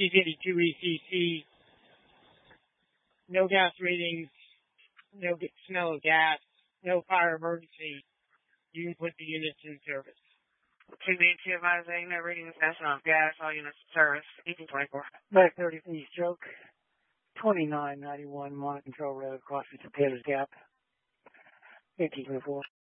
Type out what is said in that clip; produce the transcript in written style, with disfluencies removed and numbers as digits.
C-52 ECC, no gas readings, no smell of gas, no fire emergency. You can put the units in service. 2B2 advising, no readings, no smell of gas, all units in service, 1824. Back 30 for the stroke, 2991 Monitor Control Road, across the Taylor's Gap, 1824.